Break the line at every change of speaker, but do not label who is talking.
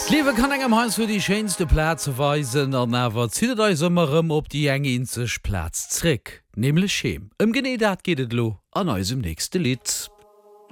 Liewe kann engem Hans für die schönste Platz weisen an awer zieht euch sommerem op die enge inzech Platz zrick, nämlich Schem. Im Genedat gehtet lo an eusem nächste Lied.